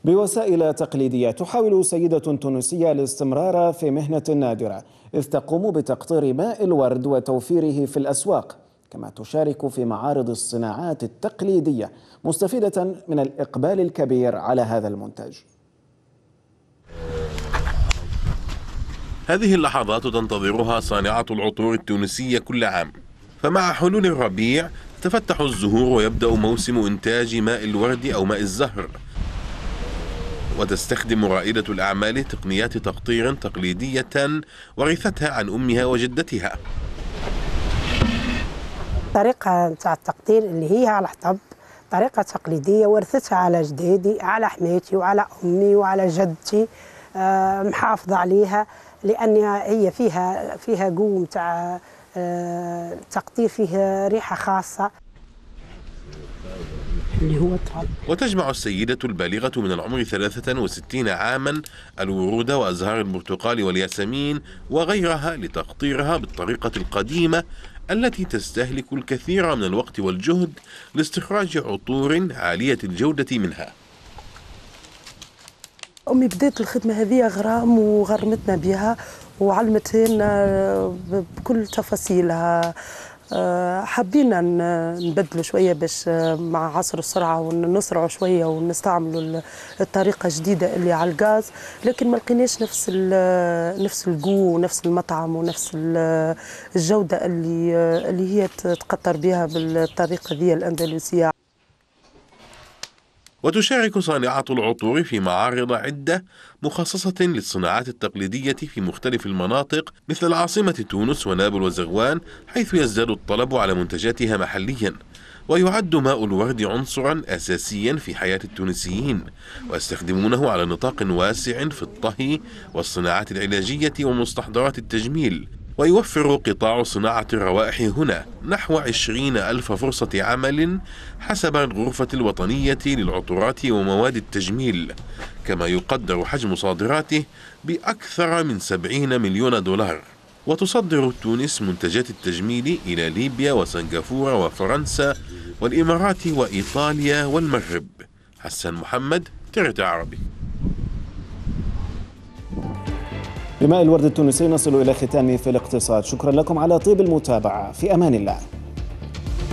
بوسائل تقليدية. تحاول سيدة تونسية الاستمرار في مهنة نادرة، إذ تقوم بتقطير ماء الورد وتوفيره في الأسواق، كما تشارك في معارض الصناعات التقليدية، مستفيدة من الإقبال الكبير على هذا المنتج. هذه اللحظات تنتظرها صانعة العطور التونسية كل عام، فمع حلول الربيع تفتح الزهور ويبدأ موسم إنتاج ماء الورد أو ماء الزهر. وتستخدم رائدة الأعمال تقنيات تقطير تقليدية ورثتها عن أمها وجدتها. طريقة التقطير اللي هي على الحطب، طريقة تقليدية ورثتها على جدادي، على حماتي وعلى أمي وعلى جدتي، محافظة عليها لأنها هي فيها قوم تاع تقطير، فيه ريحة خاصة اللي هو الطرب. وتجمع السيدة البالغة من العمر 63 عاما الورود وأزهار البرتقال والياسمين وغيرها لتقطيرها بالطريقة القديمة التي تستهلك الكثير من الوقت والجهد لاستخراج عطور عالية الجودة منها. أمي بدأت الخدمة هذه غرام وغرمتنا بها وعلمتنا بكل تفاصيلها. حبينا نبدلوا شوية باش مع عصر السرعة ونسرعوا شوية ونستعملوا الطريقة الجديدة اللي على الغاز، لكن ما لقيناش نفس الجو ونفس المطعم ونفس الجودة اللي هي تقطر بها بالطريقة ذي الأندلسية. وتشارك صانعة العطور في معارض عدة مخصصة للصناعات التقليدية في مختلف المناطق مثل العاصمة تونس ونابل وزغوان، حيث يزداد الطلب على منتجاتها محليا. ويعد ماء الورد عنصرا أساسيا في حياة التونسيين، ويستخدمونه على نطاق واسع في الطهي والصناعات العلاجية ومستحضرات التجميل. ويوفر قطاع صناعة الروائح هنا نحو 20,000 فرصة عمل حسب الغرفة الوطنية للعطورات ومواد التجميل، كما يقدر حجم صادراته بأكثر من 70 مليون دولار. وتصدر تونس منتجات التجميل إلى ليبيا وسنغافورة وفرنسا والإمارات وإيطاليا والمغرب. حسن محمد، TRT عربي. بماء الورد التونسي نصل إلى ختام في الاقتصاد. شكرا لكم على طيب المتابعة، في أمان الله.